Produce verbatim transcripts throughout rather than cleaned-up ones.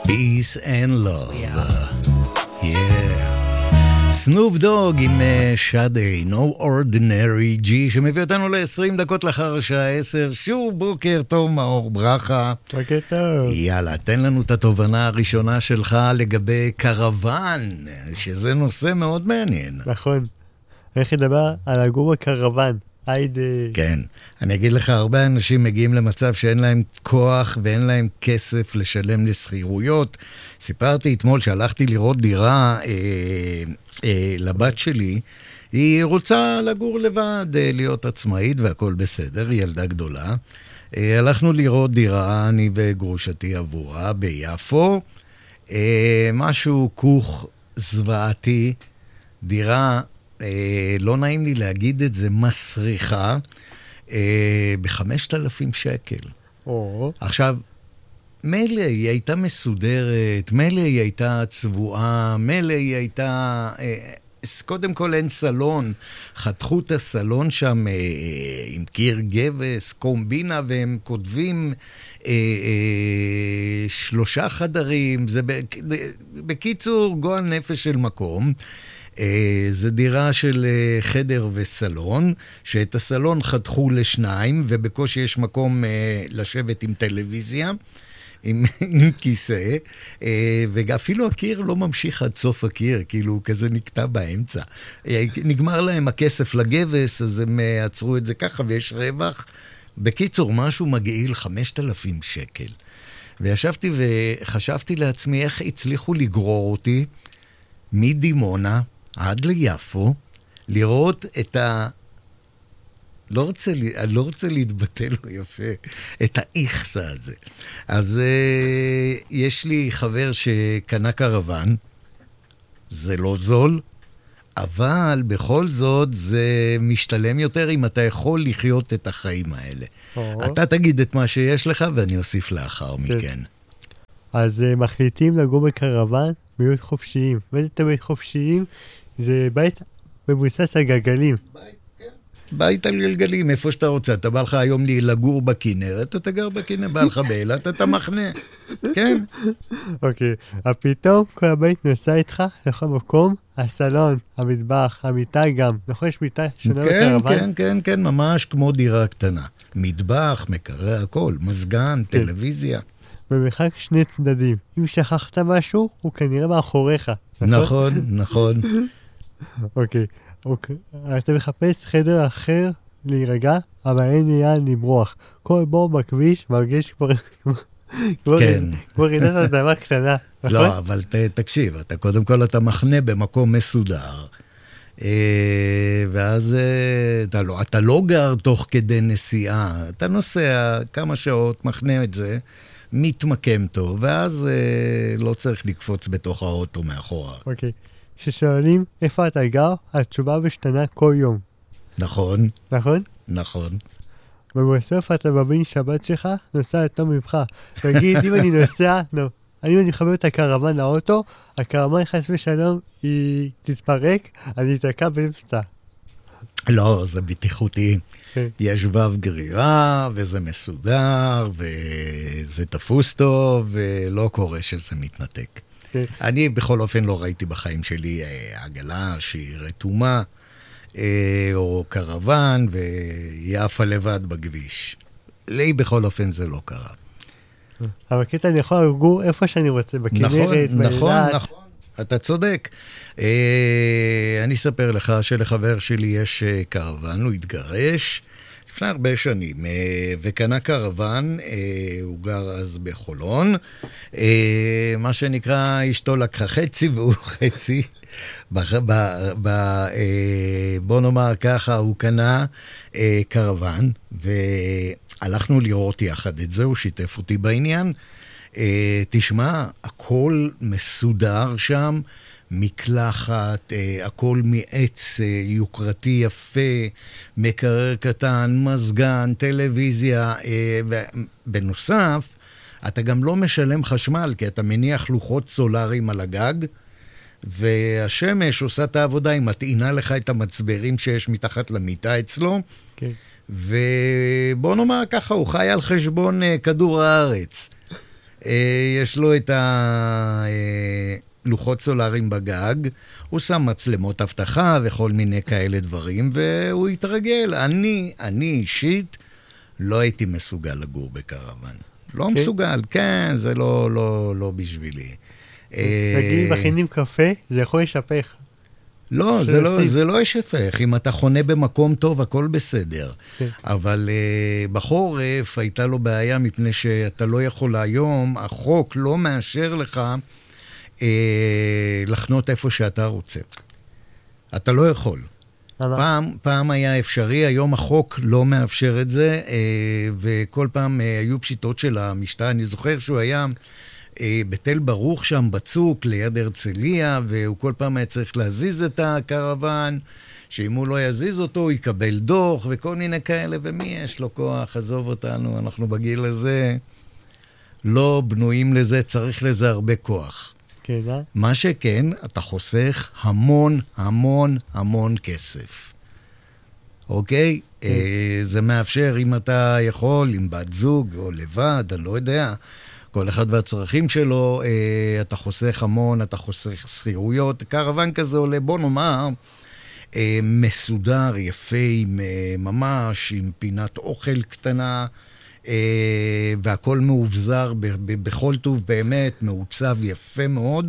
Peace and love. Yeah. סנופ דוג עם שדי, No Ordinary G, שמביא אותנו ל-עשרים דקות לאחר השעה עשר. שוב בוקר טוב, מאור ברכה. בוקר טוב. יאללה, תן לנו את התובנה הראשונה שלך לגבי קרוון, שזה נושא מאוד מעניין. נכון. איך לדבר על הגור בקרוון? היידה. כן, אני אגיד לך, הרבה אנשים מגיעים למצב שאין להם כוח ואין להם כסף לשלם לסחירויות. סיפרתי אתמול שהלכתי לראות דירה אה, אה, לבת שלי, היא רוצה לגור לבד, אה, להיות עצמאית והכל בסדר, היא ילדה גדולה. אה, הלכנו לראות דירה, אני וגרושתי עבורה ביפו, אה, משהו כוך זוועתי, דירה, אה, לא נעים לי להגיד את זה, מסריחה, אה, בחמשת אלפים שקל. או. עכשיו, מילא היא הייתה מסודרת, מילא היא הייתה צבועה, מילא היא הייתה... אה, קודם כל אין סלון, חתכו את הסלון שם אה, עם קיר גבס, קומבינה, והם כותבים אה, אה, שלושה חדרים, זה בקיצור גועל נפש של מקום. זה דירה של חדר וסלון, שאת הסלון חתכו לשניים, ובקושי יש מקום לשבת עם טלוויזיה, עם, עם כיסא, ואפילו הקיר לא ממשיך עד סוף הקיר, כאילו הוא כזה נקטע באמצע. נגמר להם הכסף לגבס, אז הם עצרו את זה ככה, ויש רווח. בקיצור, משהו מגעיל חמשת אלפים שקל. וישבתי וחשבתי לעצמי איך הצליחו לגרור אותי מדימונה, עד ליפו, לראות את ה... לא רוצה, אני לא רוצה להתבטא לו יפה, את האיכסה הזה. אז uh, יש לי חבר שקנה קרוון, זה לא זול, אבל בכל זאת זה משתלם יותר אם אתה יכול לחיות את החיים האלה. Oh. אתה תגיד את מה שיש לך ואני אוסיף לאחר מכן. כן. אז uh, מחליטים לגור בקרוון, בית חופשיים. וזה בית חופשיים? זה בית מבוסס על גלגלים. בית, כן. בית על גלגלים, איפה שאתה רוצה. אתה בא לך היום לגור בכנרת, אתה גר בכנרת, בא לך באילת, אתה מחנה. כן. אוקיי, פתאום כל הבית נוסע איתך לכל מקום, הסלון, המטבח, המיטה גם. נכון, יש מיטה שונה בקרוון? כן, כן, כן, כן, ממש כמו דירה קטנה. מטבח, מקרר, הכל, מזגן, טלוויזיה. במרחק שני צדדים. אם שכחת משהו, הוא כנראה מאחוריך. נכון, נכון. אוקיי, אוקיי. אתה מחפש חדר אחר להירגע, אבל אין ליד לברוח. כל בור בכביש מרגיש כבר... כמו רעידת אדמה קטנה. לא, אבל תקשיב, אתה קודם כל אתה מחנה במקום מסודר, ואז אתה לא גר תוך כדי נסיעה, אתה נוסע כמה שעות, מחנה את זה, מתמקם טוב, ואז אה, לא צריך לקפוץ בתוך האוטו מאחורה. אוקיי. כששואלים איפה אתה גר, התשובה משתנה כל יום. נכון. נכון? נכון. ובסוף אתה מבין שבת שלך נוסע יותר ממך. תגיד, אם אני נוסע, לא. אם אני מחבר את הקרוון לאוטו, הקרוון חס ושלום היא תתפרק, אני אתקע באמצע. לא, זה בטיחותי. יש שבב גרירה, וזה מסודר, וזה תפוס טוב, ולא קורה שזה מתנתק. אני בכל אופן לא ראיתי בחיים שלי עגלה שהיא רתומה, או קרוון, ויפה לבד בכביש. לי בכל אופן זה לא קרה. אבל קטע אני יכול לגור איפה שאני רוצה, בכנרת, באילת. נכון, נכון. אתה צודק. אני אספר לך שלחבר שלי יש קרוון, הוא התגרש לפני הרבה שנים, וקנה קרוון, הוא גר אז בחולון, מה שנקרא, אשתו לקחה חצי והוא חצי, בוא נאמר ככה, הוא קנה קרוון, והלכנו לראות יחד את זה, הוא שיתף אותי בעניין, תשמע, הכל מסודר שם, מקלחת, הכל מעץ יוקרתי יפה, מקרר קטן, מזגן, טלוויזיה, בנוסף, אתה גם לא משלם חשמל, כי אתה מניח לוחות סולאריים על הגג, והשמש עושה את העבודה, היא מטעינה לך את המצברים שיש מתחת למיטה אצלו, כן. ובוא נאמר ככה, הוא חי על חשבון כדור הארץ. יש לו את הלוחות סולאריים בגג, הוא שם מצלמות אבטחה וכל מיני כאלה דברים, והוא התרגל. אני, אני אישית, לא הייתי מסוגל לגור בקרוון. לא מסוגל, כן, זה לא, לא, לא בשבילי. נגיד, מכינים קפה, זה יכול לשפך. לא, זה לא, זה לא ישפך. אם אתה חונה במקום טוב, הכל בסדר. אבל בחורף הייתה לו בעיה, מפני שאתה לא יכול היום, החוק לא מאשר לך לחנות איפה שאתה רוצה. אתה לא יכול. פעם, פעם היה אפשרי, היום החוק לא מאפשר את זה, וכל פעם היו פשיטות של המשטרה. אני זוכר שהוא היה בתל ברוך שם בצוק ליד הרצליה, והוא כל פעם היה צריך להזיז את הקרוון, שאם הוא לא יזיז אותו הוא יקבל דוח וכל מיני כאלה, ומי יש לו כוח? עזוב אותנו, אנחנו בגיל הזה לא בנויים לזה, צריך לזה הרבה כוח. כן, אה? מה שכן, אתה חוסך המון, המון, המון כסף. אוקיי? כן. אה, זה מאפשר, אם אתה יכול, עם בת זוג או לבד, אני לא יודע, כל אחד והצרכים שלו, אה, אתה חוסך המון, אתה חוסך שכירויות. קרוון כזה עולה, בוא נאמר, אה, מסודר, יפה, עם, אה, ממש, עם פינת אוכל קטנה, והכל מאובזר בכל טוב, באמת מעוצב יפה מאוד,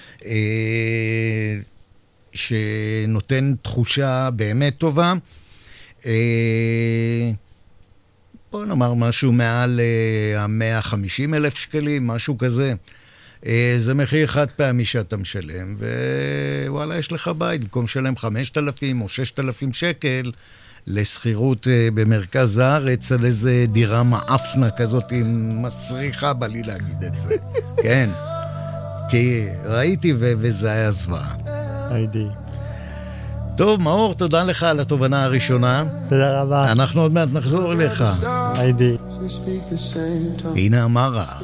שנותן תחושה באמת טובה. בוא נאמר משהו מעל ה-מאה וחמישים אלף שקלים, משהו כזה. זה מחיר חד פעמי שאתה משלם, ווואלה, יש לך בית, במקום שלם חמשת אלפים או ששת אלפים שקל, לסחירות במרכז הארץ, על איזה דירה מאפנה כזאת עם מסריחה, בא לי להגיד את זה. כן, כי ראיתי ו- וזה היה זוועה. היידי. טוב, מאור, תודה לך על התובנה הראשונה. תודה רבה. אנחנו עוד מעט נחזור אליך. היידי. הנה אמרה.